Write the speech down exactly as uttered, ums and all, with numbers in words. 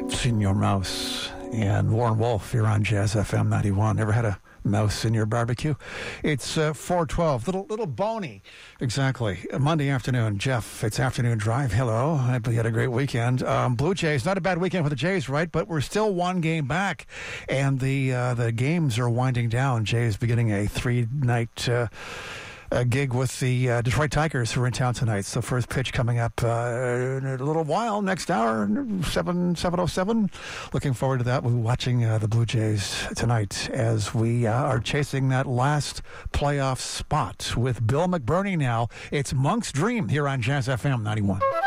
Senor Mouse and Warren Wolf here on Jazz F M ninety-one. Never had a mouse in your barbecue? It's uh, four twelve. Little little bony. Exactly. Monday afternoon. Jeff, it's afternoon drive. Hello. I hope you had a great weekend. Um, Blue Jays, not a bad weekend for the Jays, right? But we're still one game back, and the uh, the games are winding down. Jays beginning a three-night uh, a gig with the uh, Detroit Tigers, who are in town tonight. So first pitch coming up uh, in a little while, next hour, seven seven oh seven. Looking forward to that. We'll be watching uh, the Blue Jays tonight as we uh, are chasing that last playoff spot with Bill McBurney now. It's Monk's Dream here on Jazz F M ninety-one.